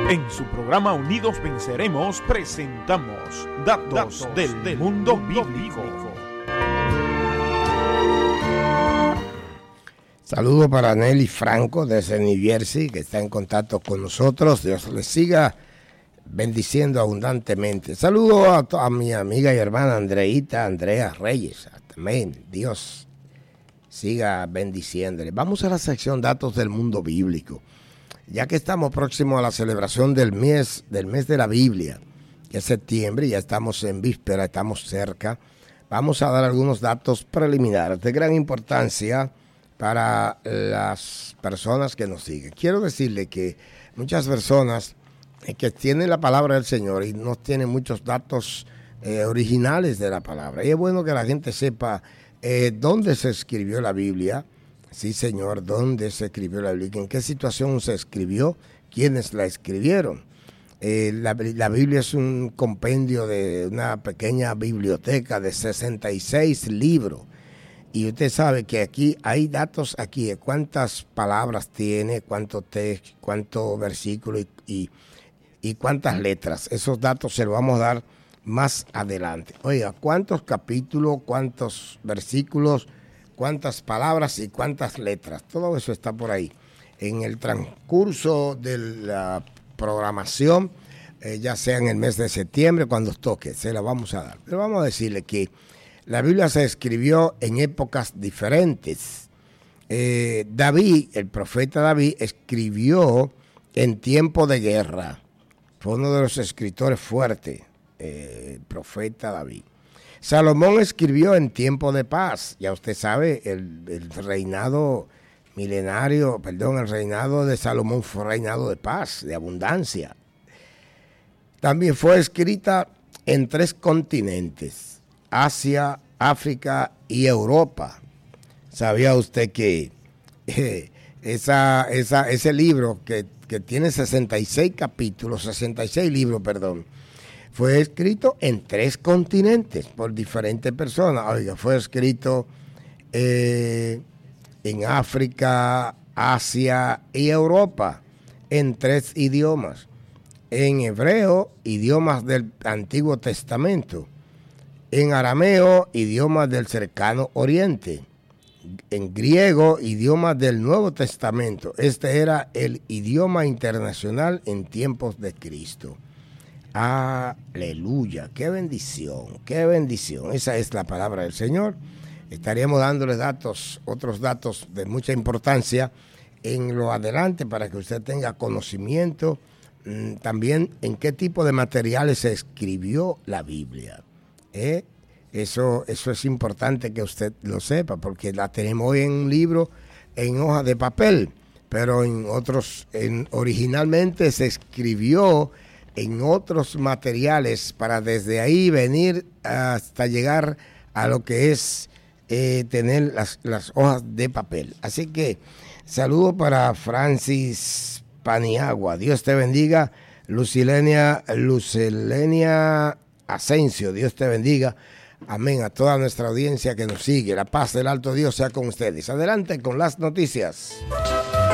En su programa Unidos Venceremos presentamos Datos del Mundo Bíblico. Saludo para Nelly Franco desde New Jersey, que está en contacto con nosotros. Dios les siga bendiciendo abundantemente. Saludo a mi amiga y hermana Andrea Reyes. Amén. Dios siga bendiciéndole. Vamos a la sección Datos del Mundo Bíblico. Ya que estamos próximos a la celebración del mes de la Biblia, que es septiembre, ya estamos en víspera, estamos cerca, vamos a dar algunos datos preliminares de gran importancia para las personas que nos siguen. Quiero decirle que muchas personas que tienen la palabra del Señor y no tienen muchos datos originales de la palabra. Y es bueno que la gente sepa dónde se escribió la Biblia. Sí, Señor, ¿dónde se escribió la Biblia? ¿En qué situación se escribió? ¿Quiénes la escribieron? La Biblia es un compendio de una pequeña biblioteca de 66 libros. Y usted sabe que aquí hay datos aquí de cuántas palabras tiene, cuánto texto, cuánto versículo y cuántas letras. Esos datos se los vamos a dar más adelante. Oiga, cuántos capítulos, cuántos versículos, cuántas palabras y cuántas letras. Todo eso está por ahí. En el transcurso de la programación, ya sea en el mes de septiembre, cuando toque, se la vamos a dar. Pero vamos a decirle que la Biblia se escribió en épocas diferentes. David, el profeta David, escribió en tiempo de guerra. Fue uno de los escritores fuertes, el profeta David. Salomón escribió en tiempo de paz. Ya usted sabe, el reinado milenario, el reinado de Salomón fue reinado de paz, de abundancia. También fue escrita en 3 continentes, Asia, África y Europa. ¿Sabía usted que ese libro que tiene 66 capítulos, 66 libros, fue escrito en 3 continentes por diferentes personas? Oiga, fue escrito en África, Asia y Europa, en 3 idiomas. En hebreo, idiomas del Antiguo Testamento. En arameo, idiomas del cercano Oriente. En griego, idiomas del Nuevo Testamento. Este era el idioma internacional en tiempos de Cristo. Aleluya, qué bendición, qué bendición. Esa es la palabra del Señor. Estaríamos dándoles otros datos de mucha importancia en lo adelante para que usted tenga conocimiento también en qué tipo de materiales se escribió la Biblia. Eso es importante que usted lo sepa, porque la tenemos hoy en un libro en hoja de papel, pero originalmente se escribió en otros materiales para desde ahí venir hasta llegar a lo que es tener las hojas de papel. Así que saludo para Francis Paniagua. Dios te bendiga. Lucilenia Asensio. Dios te bendiga. Amén. A toda nuestra audiencia que nos sigue. La paz del alto Dios sea con ustedes. Adelante con las noticias.